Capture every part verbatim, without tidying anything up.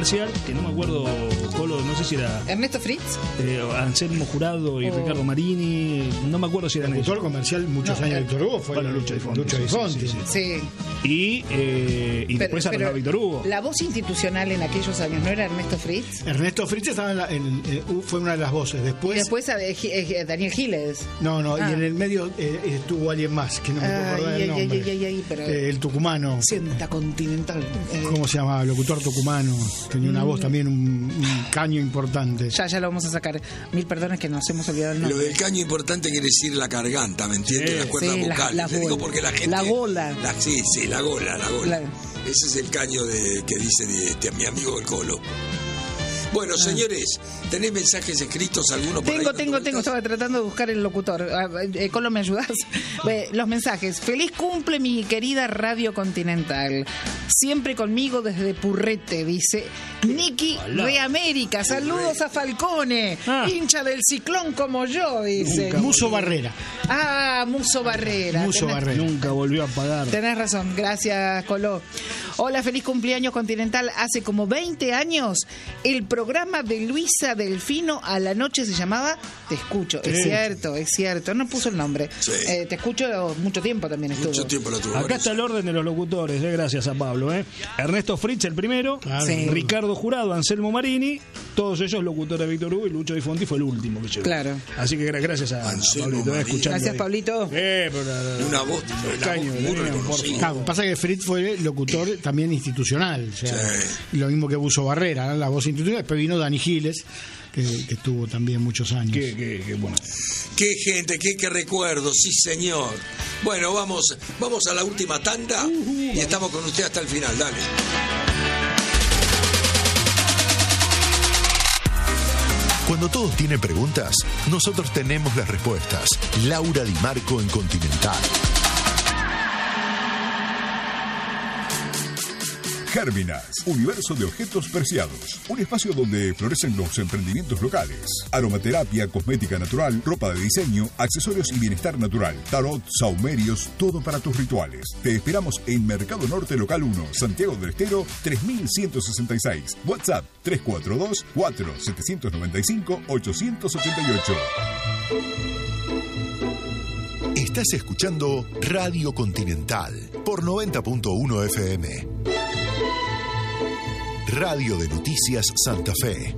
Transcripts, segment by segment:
comercial, que no me acuerdo, Colo, no sé si era... ¿Ernesto Fritz? Eh, Anselmo Jurado y oh. Ricardo Marini, no me acuerdo si eran ellos. El comercial muchos no, años de Víctor Hugo fue bueno, Lucho Di Fonti. Lucho Di Fonti. Sí, sí, sí. Y, eh, y pero, después arrancaba Víctor Hugo. La voz institucional en aquellos años, ¿no era Ernesto Fritz? Ernesto Fritz estaba en la, en, eh, fue una de las voces. Después, y después eh, eh, Daniel Giles. No, no, ah. y en el medio eh, estuvo alguien más, que no me puedo acordar ay, el nombre. Ay, ay, ay, pero eh, el tucumano. Sienta Continental. Eh. ¿Cómo se llamaba? Locutor tucumano. Tenía una mm. voz también, un, un caño importante. Ya, ya lo vamos a sacar. Mil perdones que nos hemos olvidado el nombre. Lo del caño importante quiere decir la garganta, ¿me entiendes? Sí, las cuerdas sí, vocales. La, la, digo porque la gente... La gola. La, sí, sí, la gola, la gola. La... Ese es el caño de, que dice de, de, de mi amigo el Colo. Bueno, ah. señores, ¿tenés mensajes escritos algunos? Tengo, por ahí, tengo, tengo. Estaba tratando de buscar el locutor. Eh, Colo, ¿me ayudas? Los mensajes. Feliz cumple, mi querida Radio Continental. Siempre conmigo desde Purrete, dice Nicky de América. Saludos a Falcone. Ah. Hincha del Ciclón como yo, dice. Nunca Muso volvió. Barrera. Ah, Muso Barrera. Muso Tenés, Barrera. Nunca volvió a pagar. Tenés razón. Gracias, Colo. Hola, feliz cumpleaños Continental. Hace como veinte años el programa de Luisa Delfino a la noche se llamaba Te Escucho. Sí. Es cierto, es cierto. No puso el nombre. Sí. Eh, Te Escucho mucho tiempo también estuvo. Mucho tiempo lo tuvo. Acá está el orden de los locutores, eh, gracias a Pablo. Eh. Ernesto Fritz, el primero. Claro. Sí. Ricardo Jurado, Anselmo Marini. Todos ellos locutores de Víctor Hugo, y Lucho Di Fonti fue el último que llegó. Claro. Así que gracias a Anselmo Pablito. Gracias, Pablito. Eh, pero la, la, una voz, la caño, voz muy reconocida. Claro, pasa que Fritz fue locutor también institucional. O sea, sí. Lo mismo que Buzo Barrera, ¿no? La voz institucional. Después vino Dani Giles, que, que estuvo también muchos años. Qué, qué, qué bueno. Qué gente, qué, qué recuerdos, sí señor. Bueno, vamos, vamos a la última tanda uh, uh, y estamos con usted hasta el final, dale. Cuando todos tienen preguntas, nosotros tenemos las respuestas. Laura Di Marco en Continental. Gérminas, universo de objetos preciados. Un espacio donde florecen los emprendimientos locales. Aromaterapia, cosmética natural, ropa de diseño, accesorios y bienestar natural. Tarot, saumerios, todo para tus rituales. Te esperamos en Mercado Norte Local uno, Santiago del Estero, tres mil ciento sesenta y seis. WhatsApp tres cuatro dos, cuatro siete nueve cinco, ocho ocho ocho. Estás escuchando Radio Continental por noventa punto uno F M. Radio de Noticias Santa Fe.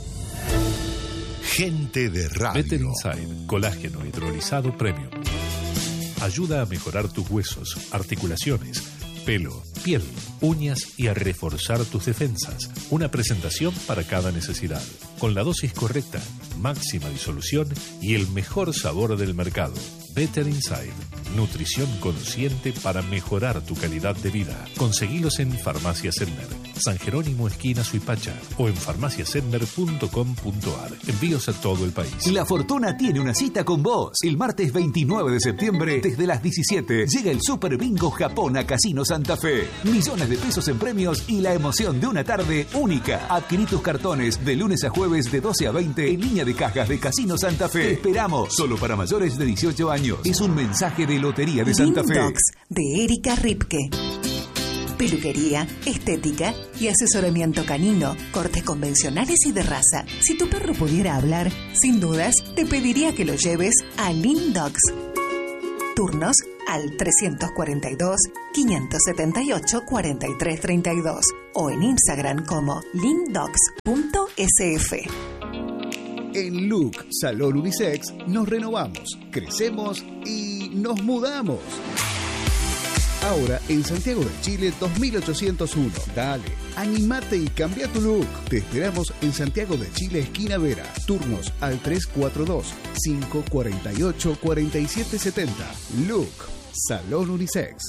Gente de radio. Better Inside, colágeno hidrolizado premium. Ayuda a mejorar tus huesos, articulaciones, pelo, piel, uñas y a reforzar tus defensas. Una presentación para cada necesidad. Con la dosis correcta, máxima disolución y el mejor sabor del mercado. Better Inside. Nutrición consciente para mejorar tu calidad de vida. Conseguilos en Farmacia Sender, San Jerónimo esquina Suipacha, o en farmacia sender punto com punto a r. Envíos a todo el país. La Fortuna tiene una cita con vos. El martes veintinueve de septiembre, desde las diecisiete, llega el Super Bingo Japón a Casino Santa Fe. Millones de pesos en premios y la emoción de una tarde única. Adquirí tus cartones de lunes a jueves de doce a veinte en línea de cajas de Casino Santa Fe. Te esperamos. Solo para mayores de dieciocho años. Es un mensaje de Lotería de Santa Fe. Lindox, de Erika Ripke. Peluquería, estética y asesoramiento canino, cortes convencionales y de raza. Si tu perro pudiera hablar, sin dudas, te pediría que lo lleves a Lindox. Turnos al tres cuatro dos, cinco siete ocho, cuatro tres tres dos o en Instagram como lindox punto s f. En Look Salón Unisex nos renovamos, crecemos y nos mudamos. Ahora en Santiago de Chile dos mil ochocientos uno. Dale, animate y cambia tu look. Te esperamos en Santiago de Chile, esquina Vera. Turnos al tres cuatro dos, cinco cuatro ocho, cuatro siete siete cero. Look Salón Unisex.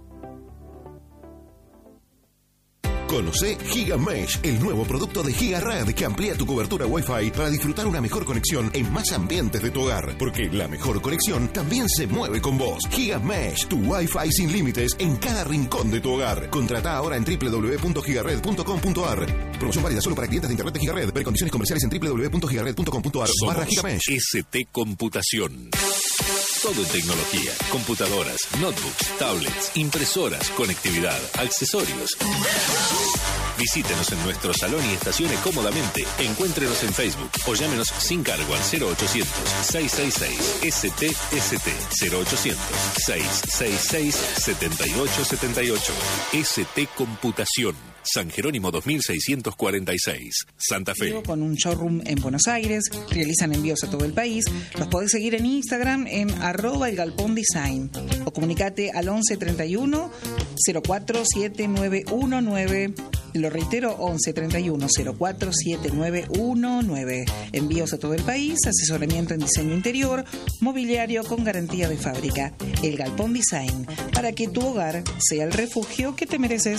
Conoce GigaMesh, el nuevo producto de GigaRed que amplía tu cobertura Wi-Fi para disfrutar una mejor conexión en más ambientes de tu hogar. Porque la mejor conexión también se mueve con vos. GigaMesh, tu Wi-Fi sin límites en cada rincón de tu hogar. Contrata ahora en doble u doble u doble u punto gigared punto com punto a r. Promoción válida solo para clientes de internet de GigaRed. Ver condiciones comerciales en doble u doble u doble u punto gigared punto com punto a r barra GigaMesh. S T Computación. Todo en tecnología, computadoras, notebooks, tablets, impresoras, conectividad, accesorios. Visítenos en nuestro salón y estacione cómodamente. Encuéntrenos en Facebook o llámenos sin cargo al cero ochocientos, seiscientos sesenta y seis S T S T cero ochocientos, seiscientos sesenta y seis, setenta y ocho setenta y ocho. S T Computación. San Jerónimo dos mil seiscientos cuarenta y seis, Santa Fe. Con un showroom en Buenos Aires, realizan envíos a todo el país. Los podés seguir en Instagram en arroba el galpón design o comunicate al once treinta y uno cero cuatro siete nueve uno nueve. Lo reitero, once treinta y uno cero cuatro siete nueve uno nueve. Envíos a todo el país, asesoramiento en diseño interior, mobiliario con garantía de fábrica. El Galpón Design, para que tu hogar sea el refugio que te mereces.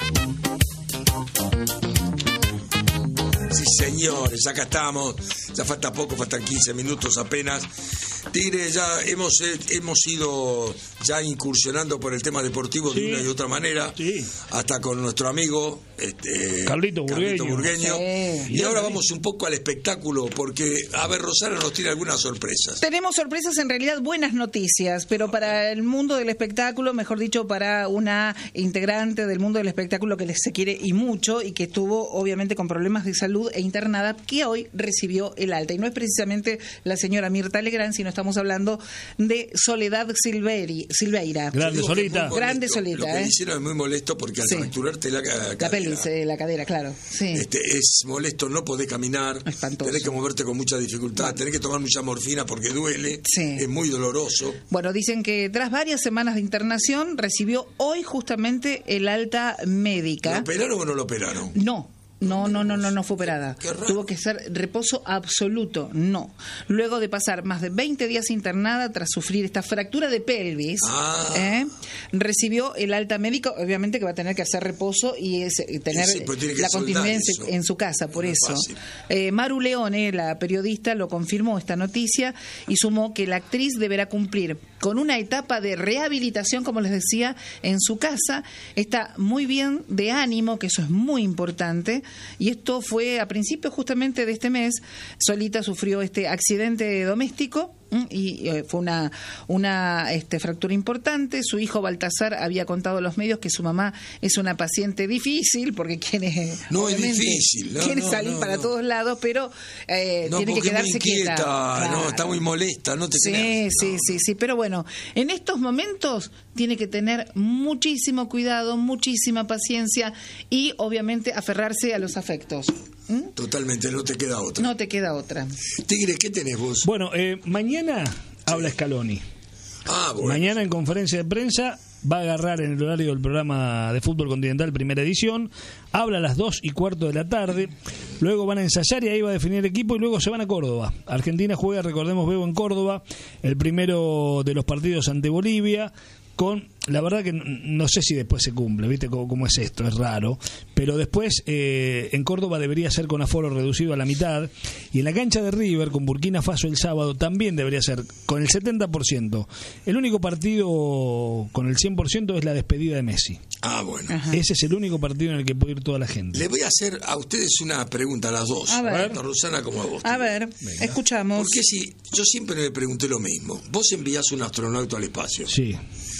Sí, señores, acá estamos. Ya falta poco, faltan quince minutos apenas. Tigre, ya hemos eh, hemos ido ya incursionando por el tema deportivo sí. de una y otra manera, sí. hasta con nuestro amigo este, Carlito Burgueño. Burgueño. Sí. Y ahora vamos un poco al espectáculo, porque, a ver, Rosana nos tiene algunas sorpresas. Tenemos sorpresas, en realidad buenas noticias, pero para el mundo del espectáculo, mejor dicho, para una integrante del mundo del espectáculo que se quiere y mucho, y que estuvo obviamente con problemas de salud e internada, que hoy recibió el alta. Y no es precisamente la señora Mirta Legrand, sino estamos hablando de Soledad Silveri, Silveira. Grande Solita. Grande Solita. Lo que ¿eh? le hicieron es muy molesto porque al sí. fracturarte la, la, la pelvis, eh, la cadera, claro. Sí. Este, es molesto, no podés caminar, espantoso. Tenés que moverte con mucha dificultad, bueno. tenés que tomar mucha morfina porque duele, sí. es muy doloroso. Bueno, dicen que tras varias semanas de internación recibió hoy justamente el alta médica. ¿Lo operaron o no lo operaron? No. No, no, no, no, no fue operada. Tuvo que ser reposo absoluto, no. Luego de pasar más de veinte días internada tras sufrir esta fractura de pelvis, ah. ¿eh? recibió el alta médica, obviamente que va a tener que hacer reposo y es, tener sí, la contingencia en su casa, por no eso. Eh, Maru Leone, la periodista, lo confirmó esta noticia y sumó que la actriz deberá cumplir con una etapa de rehabilitación, como les decía, en su casa. Está muy bien de ánimo, que eso es muy importante. Y esto fue a principios justamente de este mes. Solita sufrió este accidente doméstico y eh, fue una una este, fractura importante. Su hijo Baltasar había contado a los medios que su mamá es una paciente difícil porque quiere no es difícil no, quiere no, salir no, para no. todos lados, pero eh, no, tiene que quedarse quieta, quieta. Claro. No, está muy molesta, no te sí, creas. sí, no. sí, sí, pero bueno, en estos momentos tiene que tener muchísimo cuidado, muchísima paciencia y obviamente aferrarse a los afectos. ¿Mm? Totalmente, no te queda otra. No te queda otra. Tigre, ¿qué tenés vos? Bueno, eh, mañana habla Scaloni. Ah, bueno. Mañana en conferencia de prensa va a agarrar en el horario del programa de Fútbol Continental, primera edición. Habla a las dos y cuarto de la tarde. Luego van a ensayar y ahí va a definir el equipo y luego se van a Córdoba. Argentina juega, recordemos, Bebo en Córdoba, el primero de los partidos ante Bolivia. Con, la verdad que no, no sé si después se cumple, ¿viste cómo, cómo es esto? Es raro. Pero después eh, en Córdoba debería ser con aforo reducido a la mitad. Y en la cancha de River, con Burkina Faso el sábado, también debería ser con el setenta por ciento. El único partido con el cien por ciento es la despedida de Messi. Ah, bueno. Ajá. Ese es el único partido en el que puede ir toda la gente. Le voy a hacer a ustedes una pregunta a las dos. A ver. Tanto a Rosana como a vos. A ver, venga. Escuchamos. Porque si yo siempre me pregunté lo mismo. Vos envías un astronauta al espacio. Sí.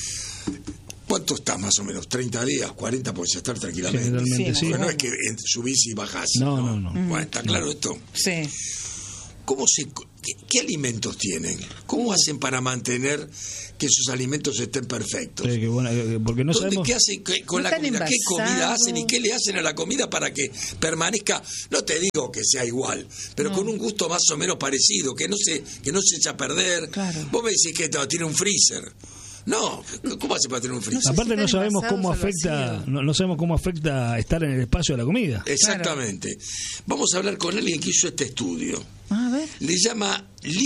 ¿Cuánto estás más o menos? ¿treinta días? ¿cuarenta? Puedes estar tranquilamente. Generalmente sí. Porque no es que subís y bajás. No, no, no. no. Bueno, ¿está claro esto? Sí. ¿Cómo se, qué, qué alimentos tienen? ¿Cómo hacen para mantener que sus alimentos estén perfectos? Sí, que bueno, porque no sabemos... ¿Qué hacen qué, con no la comida? Envasados. ¿Qué comida hacen y qué le hacen a la comida para que permanezca? No te digo que sea igual, pero no. con un gusto más o menos parecido, que no se, que no se echa a perder. Claro. Vos me decís que no, tiene un freezer. No, ¿cómo hace para tener un freezer? No Aparte no sabemos cómo afecta, no, no sabemos cómo afecta estar en el espacio de la comida. Exactamente. Claro. Vamos a hablar con alguien que hizo este estudio. A ver. Le llama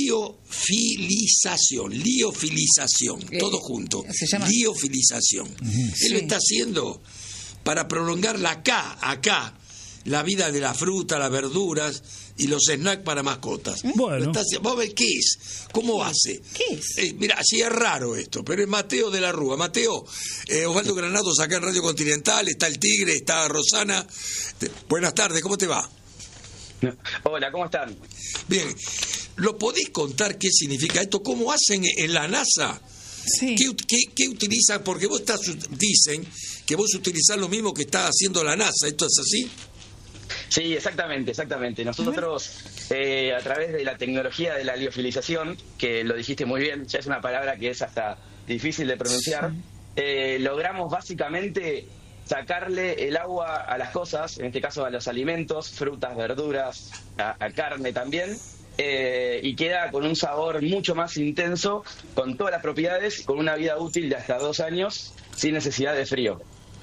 liofilización, liofilización, eh, todo junto. Se llama liofilización. Uh-huh. Él sí. lo está haciendo para prolongar la acá, acá, la vida de la fruta, las verduras y los snacks para mascotas. Bueno. Está, ¿vos ves qué es? ¿Cómo hace? ¿Qué es? Eh, mira, sí es raro esto, pero es Mateo de la Rúa. Mateo, eh, Osvaldo Granados acá en Radio Continental, está el Tigre, está Rosana. Te, buenas tardes, ¿cómo te va? Hola, ¿cómo están? Bien, ¿lo podés contar qué significa esto? ¿Cómo hacen en la NASA Sí. ¿Qué, qué, qué utilizan? Porque vos estás, dicen que vos utilizás lo mismo que está haciendo la NASA. ¿Esto es así? Sí, exactamente, exactamente. Nosotros, eh, a través de la tecnología de la liofilización, que lo dijiste muy bien, ya es una palabra que es hasta difícil de pronunciar, sí. eh, logramos básicamente sacarle el agua a las cosas, en este caso a los alimentos, frutas, verduras, a, a carne también, eh, y queda con un sabor mucho más intenso, con todas las propiedades, con una vida útil de hasta dos años, sin necesidad de frío.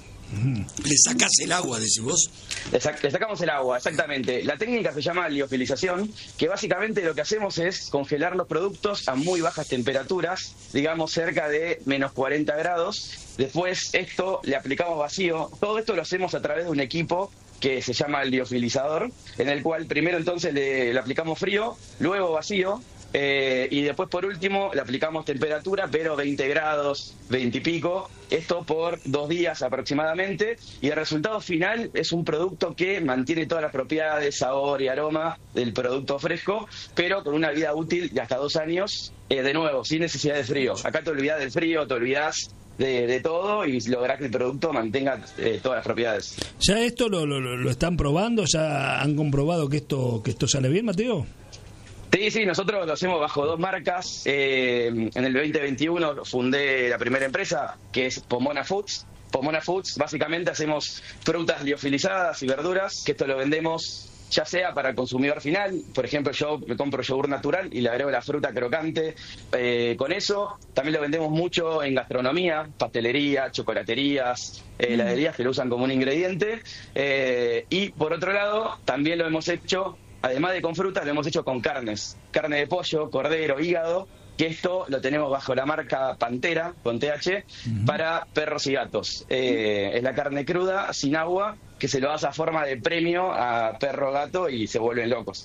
¿Le sacás el agua, decís vos? Le, sac- le sacamos el agua, exactamente. La técnica se llama liofilización, que básicamente lo que hacemos es congelar los productos a muy bajas temperaturas, digamos cerca de menos cuarenta grados. Después esto le aplicamos vacío. Todo esto lo hacemos a través de un equipo que se llama el liofilizador, en el cual primero entonces le, le aplicamos frío, luego vacío, eh, y después por último le aplicamos temperatura, pero veinte grados, veinte y pico, esto por dos días aproximadamente, y el resultado final es un producto que mantiene todas las propiedades, sabor y aroma del producto fresco, pero con una vida útil de hasta dos años, eh, de nuevo, sin necesidad de frío. Acá te olvidás del frío, te olvidás De, de todo y lográs que el producto mantenga eh, todas las propiedades. ¿Ya esto lo, lo, lo están probando? ¿Ya han comprobado que esto que esto sale bien, Mateo? Sí, sí, nosotros lo hacemos bajo dos marcas. Eh, en el veinte veintiuno fundé la primera empresa, que es Pomona Foods. Pomona Foods, básicamente hacemos frutas liofilizadas y verduras, que esto lo vendemos ya sea para el consumidor final. Por ejemplo, yo me compro yogur natural y le agrego la fruta crocante eh, con eso. También lo vendemos mucho en gastronomía, pastelería, chocolaterías, eh, heladerías que lo usan como un ingrediente. Eh, y por otro lado, también lo hemos hecho, además de con frutas, lo hemos hecho con carnes. Carne de pollo, cordero, hígado, que esto lo tenemos bajo la marca Pantera, con T H, uh-huh. para perros y gatos. Eh, es la carne cruda, sin agua, que se lo das a forma de premio a perro o gato y se vuelven locos.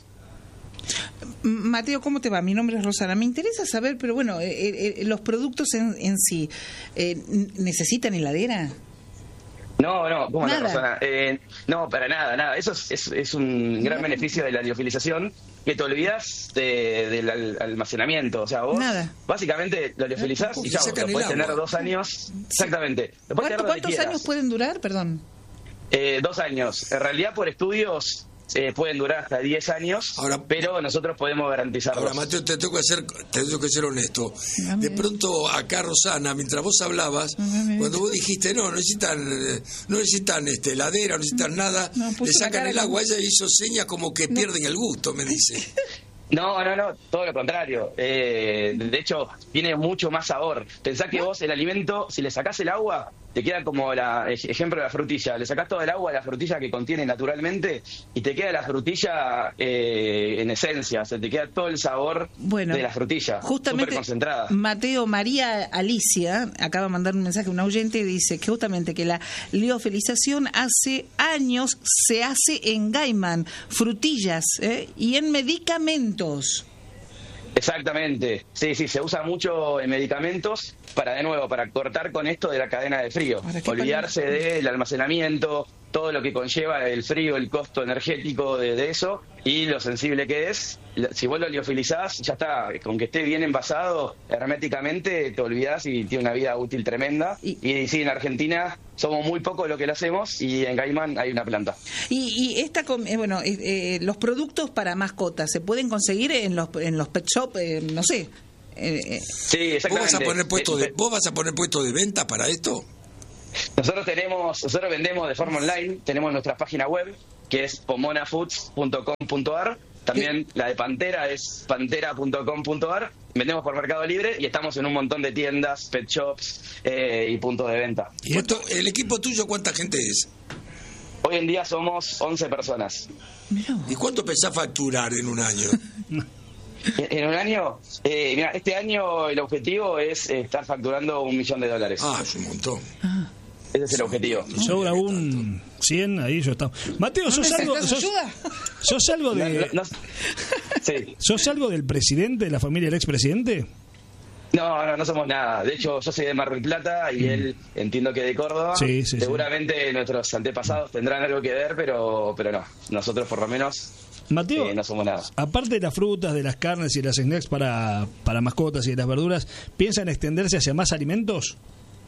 Mateo, ¿cómo te va? Mi nombre es Rosana. Me interesa saber, pero bueno, eh, eh, los productos en, en sí, eh, ¿necesitan heladera? No, no, ¿cómo la Rosana? Eh, no, para nada, nada. Eso es, es, es un gran beneficio de la liofilización, que te olvidas de, del al, almacenamiento. O sea, vos nada. básicamente lo liofilizás y chao, lo podés tener dos años. Exactamente. ¿Cuánto, ¿Cuántos años pueden durar? Perdón. Eh, dos años. En realidad, por estudios, eh, pueden durar hasta diez años, ahora, pero nosotros podemos garantizarlos. Ahora, Mateo, te tengo que ser, te tengo que ser honesto. De pronto, acá, Rosana, mientras vos hablabas, cuando vos dijiste, no, no necesitan, no necesitan este, heladera, no necesitan nada, no, le sacan el agua, ella hizo señas como que no. pierden el gusto, me dice. No, no, no, todo lo contrario. Eh, de hecho, tiene mucho más sabor. Pensá que vos el alimento, si le sacás el agua, te queda como la ejemplo de la frutilla. Le sacás todo el agua de la frutilla que contiene naturalmente y te queda la frutilla eh, en esencia. O sea, te queda todo el sabor bueno, de la frutilla. Justamente, concentrada. Mateo, María Alicia acaba de mandar un mensaje a un oyente y dice que justamente que la liofilización hace años se hace en Gaiman, frutillas ¿eh? y en medicamentos. Exactamente, sí, sí, se usa mucho en medicamentos para, de nuevo, para cortar con esto de la cadena de frío, olvidarse del almacenamiento, todo lo que conlleva el frío, el costo energético de, de eso y lo sensible que es. Si vos lo liofilizás, ya está, con que esté bien envasado herméticamente, te olvidás y tiene una vida útil tremenda. Y, y sí, en Argentina somos muy pocos lo que lo hacemos y en Gaiman hay una planta. Y, y esta, eh, bueno, eh, eh, los productos para mascotas, ¿se pueden conseguir en los, en los pet shop? Eh, no sé. Eh, sí, exactamente. ¿Vos vas a poner puesto de, ¿Vos vas a poner puesto de venta para esto? Nosotros tenemos, nosotros vendemos de forma online, tenemos nuestra página web que es pomona foods punto com punto a r, también ¿Qué? La de Pantera es pantera punto com punto a r, vendemos por Mercado Libre y estamos en un montón de tiendas, pet shops eh, y puntos de venta. ¿Y esto, el equipo tuyo cuánta gente es? Hoy en día somos once personas. ¿Y cuánto pensás facturar en un año? En un año, eh, mira, este año el objetivo es eh, estar facturando un millón de dólares. Ah, es un montón. Ah. Ese es el objetivo. Sobra un cien, ahí yo estamos. Mateo, ¿sos algo, sos, sos algo de... No, no, no, sí. ¿Sos algo del presidente, de la familia del expresidente? No, no, no somos nada. De hecho, yo soy de Mar del Plata y mm. él entiendo que de Córdoba. Sí, sí, Seguramente sí. Nuestros antepasados tendrán algo que ver, pero, pero no. Nosotros por lo menos Mateo, eh, no somos nada. Aparte de las frutas, de las carnes y de las snacks para, para mascotas y de las verduras, ¿piensan extenderse hacia más alimentos?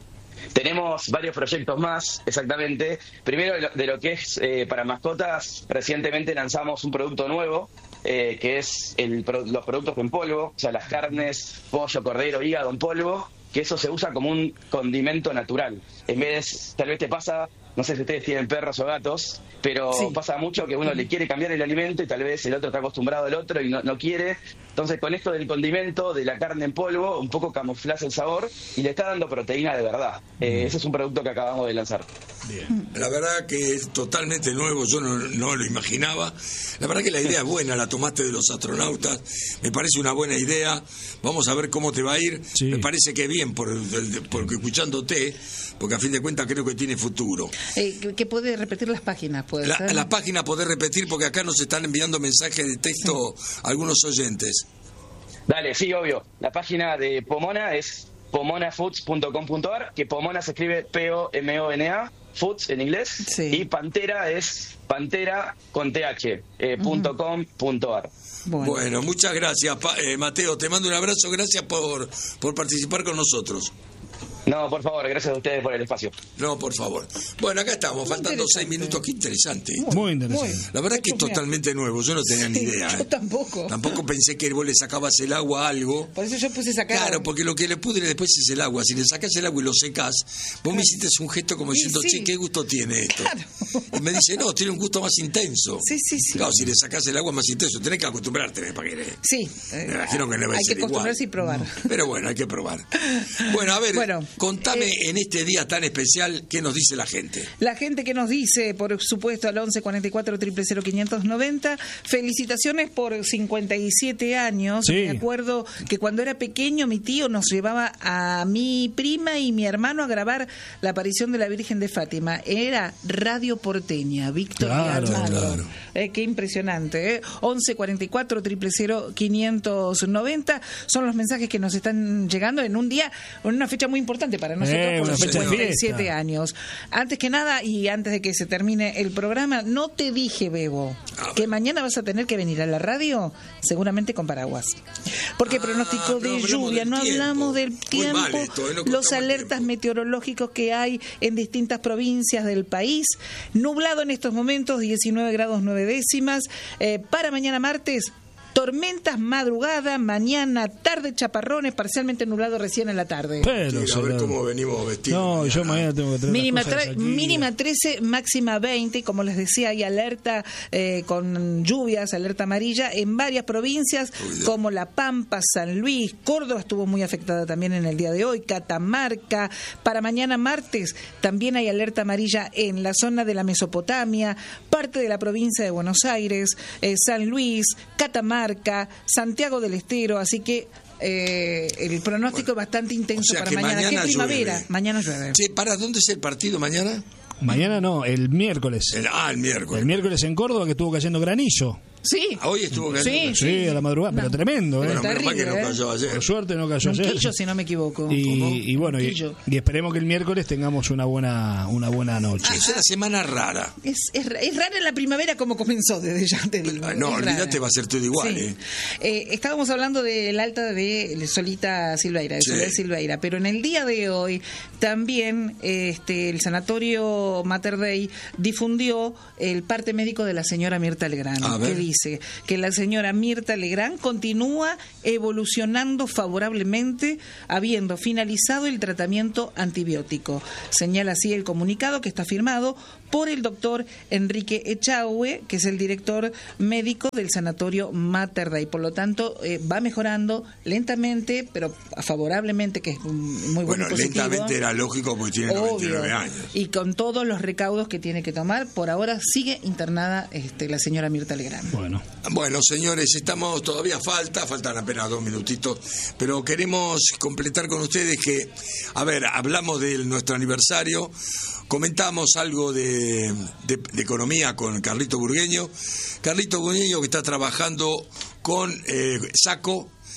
Tenemos varios proyectos más, exactamente. Primero, de lo, de lo que es eh, para mascotas, recientemente lanzamos un producto nuevo, eh, que es el, los productos en polvo, o sea, las carnes, pollo, cordero, hígado en polvo, que eso se usa como un condimento natural. En vez, tal vez te pasa, no sé si ustedes tienen perros o gatos, pero sí. pasa mucho que uno le quiere cambiar el alimento y tal vez el otro está acostumbrado al otro y no, no quiere. Entonces, con esto del condimento, de la carne en polvo, un poco camuflas el sabor y le está dando proteína de verdad. Eh, ese es un producto que acabamos de lanzar. Bien. La verdad que es totalmente nuevo, yo no, no lo imaginaba. La verdad que la idea es buena, la tomaste de los astronautas, me parece una buena idea. Vamos a ver cómo te va a ir. Sí. Me parece que bien, por, porque escuchándote, porque a fin de cuentas creo que tiene futuro. Eh, ¿Que puede repetir las páginas? ¿Puede la, ser? Las páginas poder repetir, porque acá nos están enviando mensajes de texto sí. algunos oyentes. Dale, sí, obvio. La página de Pomona es pomona foods punto com punto a r, que Pomona se escribe P O M O N A, Foods en inglés, sí. y Pantera es Pantera con T H, eh, uh-huh. punto com punto a r. Bueno. bueno, muchas gracias, pa, eh, Mateo. Te mando un abrazo, gracias por, por participar con nosotros. No, por favor, gracias a ustedes por el espacio. No, por favor. Bueno, acá estamos, muy faltando seis minutos. Qué interesante. Muy, muy interesante. Muy, la verdad es que es totalmente nuevo. Yo no tenía sí, ni idea. Yo ¿eh? tampoco. Tampoco pensé que vos le sacabas el agua a algo. Por eso yo puse sacar. Claro, porque lo que le pudre después es el agua. Si le sacas el agua y lo secás, vos claro. me hiciste un gesto como diciendo, sí, sí. che, ¿qué gusto tiene esto? Claro. Y me dice, no, tiene un gusto más intenso. Sí, sí, sí. Claro, si le sacás el agua más intenso, tenés que acostumbrarte para que le... Sí. Me imagino que le va a hay ser que acostumbrarse igual. y probar. No. Pero bueno, hay que probar. Bueno, a ver, bueno, contame eh, en este día tan especial, ¿qué nos dice la gente? La gente que nos dice, por supuesto, al once cuarenta y cuatro, cero cero cero, quinientos noventa, felicitaciones por cincuenta y siete años. Sí. Me acuerdo que cuando era pequeño mi tío nos llevaba a mi prima y mi hermano a grabar la aparición de la Virgen de Fátima. Era Radio Porteña, Víctor claro, y Armando. Claro. Eh, qué impresionante, ¿eh? once cuarenta y cuatro, cero cero cero, quinientos noventa son los mensajes que nos están llegando en un día, en una fecha muy importante para nosotros, eh, por una los fecha cincuenta y siete años. Antes que nada, y antes de que se termine el programa, no te dije, Bebo, que mañana vas a tener que venir a la radio, seguramente con paraguas. Porque ah, pronóstico de no lluvia, no tiempo. Hablamos del tiempo, esto, no los alertas tiempo. meteorológicos que hay en distintas provincias del país. Nublado en estos momentos, diecinueve grados nueve décimas. Eh, para mañana martes, tormentas madrugada, mañana, tarde, chaparrones, parcialmente nublado recién en la tarde. Pero, sí, a ver cómo venimos vestidos. No, mañana. Yo mañana tengo que traer mínima, las cosas tra- aquí. mínima trece, máxima veinte. Como les decía, hay alerta eh, con lluvias, alerta amarilla en varias provincias, Uy, como La Pampa, San Luis, Córdoba estuvo muy afectada también en el día de hoy, Catamarca. Para mañana martes también hay alerta amarilla en la zona de la Mesopotamia, parte de la provincia de Buenos Aires, eh, San Luis, Catamarca, Santiago del Estero, así que eh, el pronóstico bueno, es bastante intenso, o sea, para mañana. mañana. ¿Qué primavera? Llueve. Mañana llueve. Sí, ¿para dónde es el partido mañana? Mañana no, el miércoles. El, ah, el miércoles. El miércoles en Córdoba, que estuvo cayendo granizo. Sí. Hoy estuvo cayendo. Sí, sí, a la madrugada, no. pero tremendo, ¿eh? Pero bueno, terrible, menos mal que no cayó ayer. Por suerte no cayó ayer. Quillo, si no me equivoco. Y, y bueno, y, y esperemos que el miércoles tengamos una buena una buena noche. Ah, es una semana rara. Es, es, es rara en la primavera como comenzó, desde ya te digo. No, olvídate, va a ser todo igual. Sí. ¿eh? Eh, estábamos hablando del alta de Solita Silveira, de sí. Soledad Silveira, pero en el día de hoy también este, el Sanatorio Mater Dei difundió el parte médico de la señora Mirta Legrand, que dice que la señora Mirta Legrand continúa evolucionando favorablemente habiendo finalizado el tratamiento antibiótico. Señala así el comunicado, que está firmado por el doctor Enrique Echagüe, que es el director médico del Sanatorio Mater Dei. Por lo tanto, eh, va mejorando lentamente, pero favorablemente, que es muy bueno. Bueno, lentamente era lógico porque tiene noventa y nueve años. Y con todos los recaudos que tiene que tomar, por ahora sigue internada este, la señora Mirta Legrand. Bueno. Bueno, señores, estamos, todavía falta, faltan apenas dos minutitos, pero queremos completar con ustedes que, a ver, hablamos de nuestro aniversario, comentamos algo de, de, de economía con Carlito Burgueño. Carlito Burgueño, que está trabajando con eh, Saco,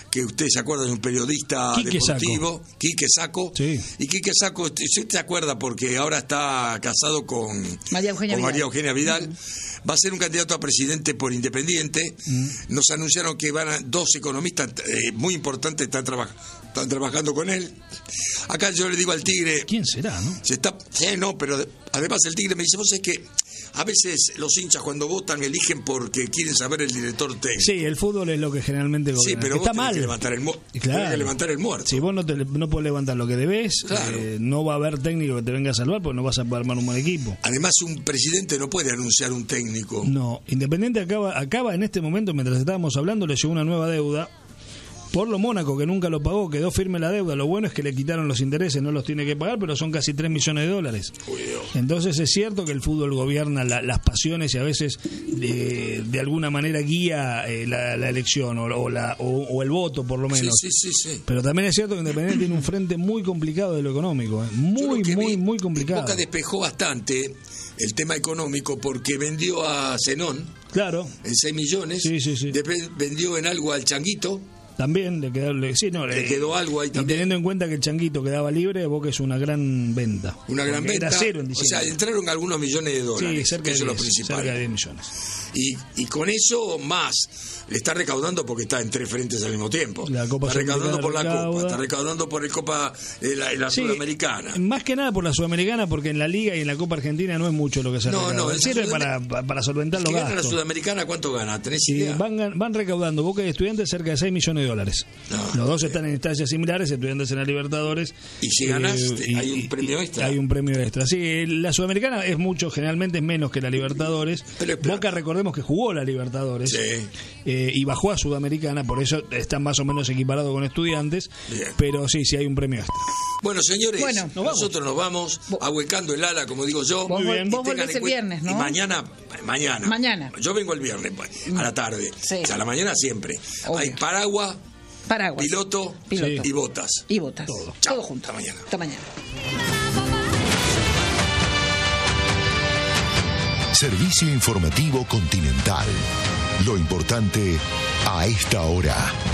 que usted se acuerda de un periodista Quique deportivo, Sacco. Quique Sacco. Sí. Y Quique Sacco, usted se acuerda porque ahora está casado con María Eugenia con Vidal. María Eugenia Vidal. Uh-huh. Va a ser un candidato a presidente por Independiente. Uh-huh. Nos anunciaron que van a, dos economistas eh, muy importantes están, traba, están trabajando con él. Acá yo le digo al Tigre... ¿Quién será, no? Se está, sí, no, pero de, además el Tigre me dice, vos es que a veces los hinchas cuando votan eligen porque quieren saber el director técnico. Sí, el fútbol es lo que generalmente gobierna. Sí, pero está vos mal. tenés que levantar el, mu- claro. tenés que levantar el muerto. Si vos no, te, no podés levantar lo que debes, claro. eh, no va a haber técnico que te venga a salvar porque no vas a poder armar un buen equipo. Además, un presidente no puede anunciar un técnico. No, Independiente acaba, acaba en este momento, mientras estábamos hablando, le llegó una nueva deuda. Por lo Mónaco, que nunca lo pagó, quedó firme la deuda. Lo bueno es que le quitaron los intereses, no los tiene que pagar, pero son casi tres millones de dólares. Uy, entonces es cierto que el fútbol gobierna la, las pasiones y a veces de, de alguna manera guía eh, la, la elección o, o, la, o, o el voto, por lo menos. Sí, sí, sí, sí. Pero también es cierto que Independiente tiene un frente muy complicado de lo económico. Eh. Muy, muy, muy complicado. Boca despejó bastante el tema económico porque vendió a Zenón. Claro. En seis millones. Sí, sí, sí. Después vendió en algo al Changuito. También le quedó, le, sí, no, le, le quedó algo ahí y también. Teniendo en cuenta que el Changuito quedaba libre, Boca es una gran venta. Una gran venta. Era cero en o diciembre. sea, entraron algunos millones de dólares. Sí, cerca que de son diez, los principales. cerca de diez millones. Y, y con eso más le está recaudando porque está en tres frentes al mismo tiempo. La Copa está recaudando por la recauda. Copa, está recaudando por el Copa eh, la, la sí, Sudamericana. Más que nada por la Sudamericana, porque en la Liga y en la Copa Argentina no es mucho lo que se no, recauda. No, sirve Sudam... para, para solventar los gastos. gastos. ¿La Sudamericana cuánto gana? ¿Tenés idea? Y van, van recaudando Boca y Estudiantes cerca de seis millones de dólares. No, los dos están en instancias similares, Estudiantes en la Libertadores. Y si ganas, eh, hay un premio extra. Hay un premio extra. Sí, la Sudamericana es mucho, generalmente es menos que la Libertadores. Boca, recordemos que jugó la Libertadores. Sí. Eh, y bajó a Sudamericana, por eso están más o menos equiparados con Estudiantes. Bien. Pero sí, sí hay un premio extra. Bueno, señores, bueno, ¿nos nosotros nos vamos ahuecando el ala, como digo yo. Vos, Muy bien. Vos volvés el viernes, ¿no? Y mañana, mañana. Mañana. Yo vengo el viernes, a la tarde. Sí. O sea, a la mañana siempre. Obvio. Hay paraguas, paraguas. Piloto, Piloto. y botas. Y botas. Todo. Chao. Todo junto. Hasta mañana. Hasta mañana. Servicio Informativo Continental. Lo importante a esta hora.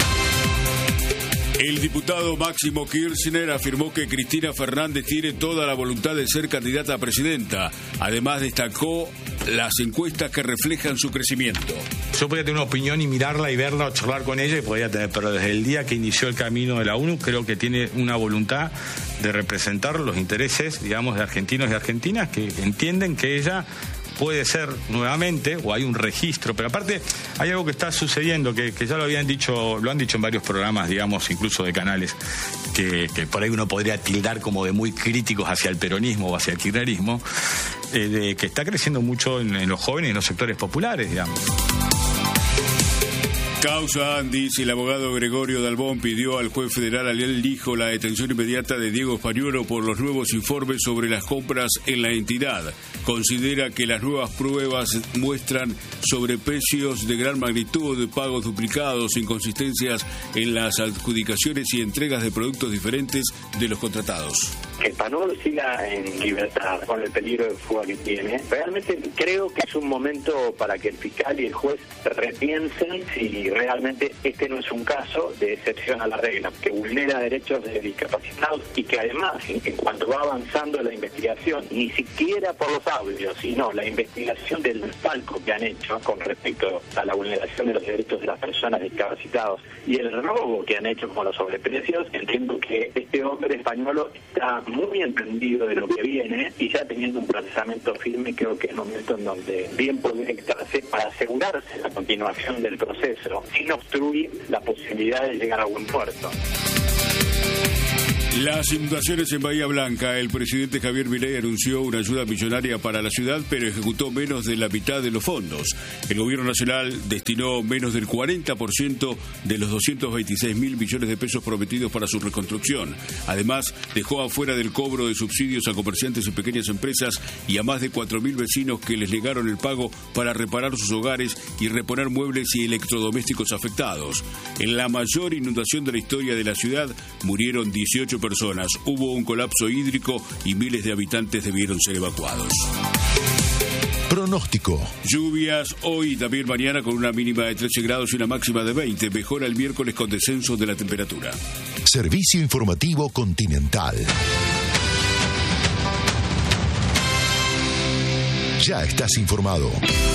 El diputado Máximo Kirchner afirmó que Cristina Fernández tiene toda la voluntad de ser candidata a presidenta. Además destacó las encuestas que reflejan su crecimiento. Yo podría tener una opinión y mirarla y verla o charlar con ella y podría tener, pero desde el día que inició el camino de la ONU creo que tiene una voluntad de representar los intereses, digamos, de argentinos y argentinas que entienden que ella puede ser nuevamente, o hay un registro, pero aparte hay algo que está sucediendo, que, que ya lo habían dicho, lo han dicho en varios programas, digamos, incluso de canales, que, que por ahí uno podría tildar como de muy críticos hacia el peronismo o hacia el kirchnerismo, eh, de que está creciendo mucho en, en los jóvenes y en los sectores populares, digamos. Causa Andis, el abogado Gregorio Dalbón pidió al juez federal Ariel Lijo la detención inmediata de Diego Españolo por los nuevos informes sobre las compras en la entidad. Considera que las nuevas pruebas muestran sobreprecios de gran magnitud, de pagos duplicados, inconsistencias en las adjudicaciones y entregas de productos diferentes de los contratados. Que Españolo siga en libertad con el peligro de fuga que tiene. Realmente creo que es un momento para que el fiscal y el juez repiensen si realmente este no es un caso de excepción a la regla, que vulnera derechos de discapacitados y que además, en cuanto va avanzando la investigación, ni siquiera por los audios, sino la investigación del falco que han hecho con respecto a la vulneración de los derechos de las personas discapacitadas y el robo que han hecho con los sobreprecios, entiendo que este hombre Españolo está muy entendido de lo que viene y ya teniendo un procesamiento firme, creo que es el momento en donde bien podría estarse para asegurarse la continuación del proceso sin obstruir la posibilidad de llegar a buen puerto. Las inundaciones en Bahía Blanca. El presidente Javier Milei anunció una ayuda millonaria para la ciudad, pero ejecutó menos de la mitad de los fondos. El gobierno nacional destinó menos del cuarenta por ciento de los doscientos veintiséis mil millones de pesos prometidos para su reconstrucción. Además, dejó afuera del cobro de subsidios a comerciantes y pequeñas empresas y a más de cuatro mil vecinos que les negaron el pago para reparar sus hogares y reponer muebles y electrodomésticos afectados. En la mayor inundación de la historia de la ciudad murieron dieciocho personas. Hubo un colapso hídrico y miles de habitantes debieron ser evacuados. Pronóstico. Lluvias hoy y también mañana con una mínima de trece grados y una máxima de veinte. Mejora el miércoles con descenso de la temperatura. Servicio Informativo Continental. Ya estás informado.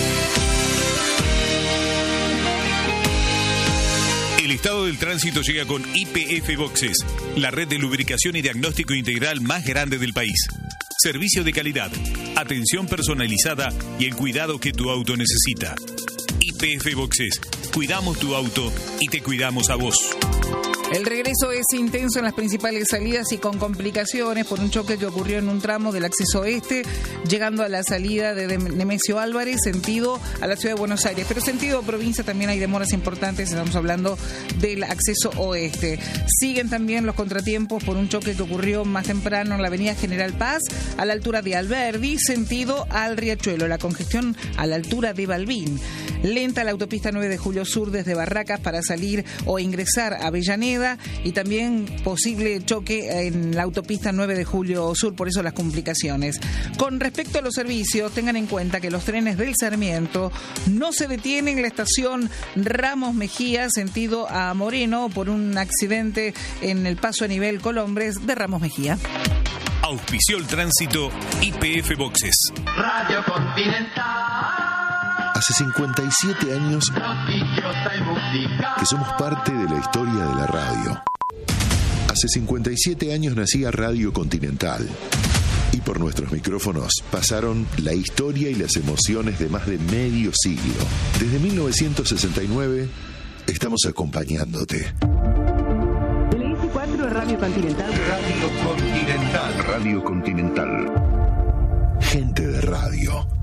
El estado del tránsito llega con I P F Boxes, la red de lubricación y diagnóstico integral más grande del país. Servicio de calidad, atención personalizada y el cuidado que tu auto necesita. I P F Boxes, cuidamos tu auto y te cuidamos a vos. El regreso es intenso en las principales salidas y con complicaciones por un choque que ocurrió en un tramo del acceso oeste, llegando a la salida de Nemesio Álvarez, sentido a la ciudad de Buenos Aires. Pero sentido provincia también hay demoras importantes, estamos hablando del acceso oeste. Siguen también los contratiempos por un choque que ocurrió más temprano en la avenida General Paz, a la altura de Alberdi, sentido al Riachuelo. La congestión a la altura de Balbín. Lenta la autopista nueve de Julio Sur desde Barracas para salir o ingresar a Avellaneda, y también posible choque en la autopista nueve de Julio Sur, por eso las complicaciones. Con respecto a los servicios, tengan en cuenta que los trenes del Sarmiento no se detienen en la estación Ramos Mejía, sentido a Moreno, por un accidente en el paso a nivel Colombres de Ramos Mejía. Auspició el tránsito I P F Boxes. Radio Continental. Hace cincuenta y siete años que somos parte de la historia de la radio. Hace cincuenta y siete años nacía Radio Continental. Y por nuestros micrófonos pasaron la historia y las emociones de más de medio siglo. Desde mil novecientos sesenta y nueve estamos acompañándote. El S cuatro Radio Continental. Radio Continental. Radio Continental. Gente de radio.